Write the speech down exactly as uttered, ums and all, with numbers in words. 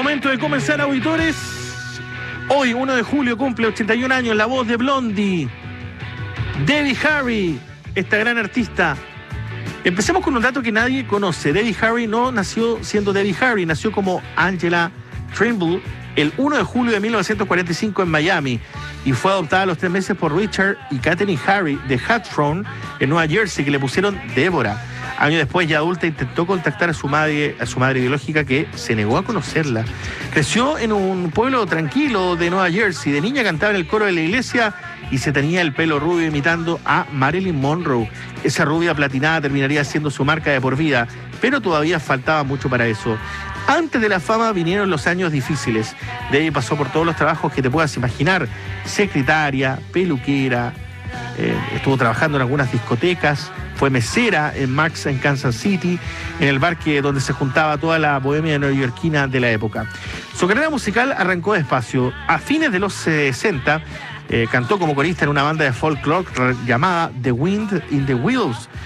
momento de comenzar, auditores. Hoy, uno de julio, cumple ochenta y un años la voz de Blondie, Debbie Harry, esta gran artista. Empecemos con un dato que nadie conoce. Debbie Harry no nació siendo Debbie Harry, nació como Angela Trimble el uno de julio de mil novecientos cuarenta y cinco en Miami y fue adoptada a los tres meses por Richard y Katherine Harry de Hawthorne en Nueva Jersey, que le pusieron Débora. Años después, ya adulta, intentó contactar a su madre, a su madre biológica, que se negó a conocerla. Creció en un pueblo tranquilo de Nueva Jersey. De niña cantaba en el coro de la iglesia y se tenía el pelo rubio imitando a Marilyn Monroe. Esa rubia platinada terminaría siendo su marca de por vida, pero todavía faltaba mucho para eso. Antes de la fama vinieron los años difíciles. Debbie pasó por todos los trabajos que te puedas imaginar: secretaria, peluquera, eh, estuvo trabajando en algunas discotecas, fue mesera en Max en Kansas City, en el bar que, donde se juntaba toda la bohemia neoyorquina de la época. Su carrera musical arrancó despacio. A fines de los sesenta, eh, cantó como corista en una banda de folklore llamada The Wind in the Willows,